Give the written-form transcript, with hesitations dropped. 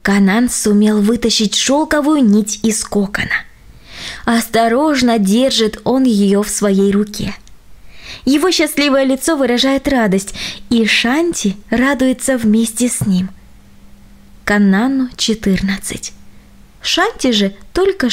Канан сумел вытащить шелковую нить из кокона. Осторожно держит он ее в своей руке. Его счастливое лицо выражает радость, и Шанти радуется вместе с ним. Канану 14. Шанти же только